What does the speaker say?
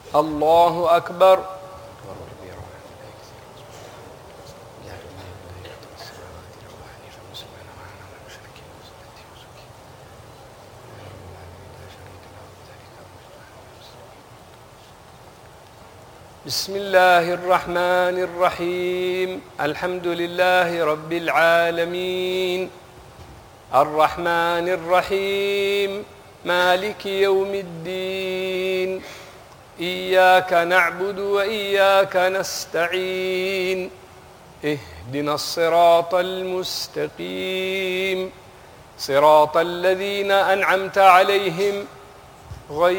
الله أكبر. بسم الله الرحمن الرحيم. الحمد لله رب العالمين، الرحمن الرحيم، مالك يوم الدين، إياك نعبد وإياك نستعين، اهدنا الصراط المستقيم، صراط الذين أنعمت عليهم غير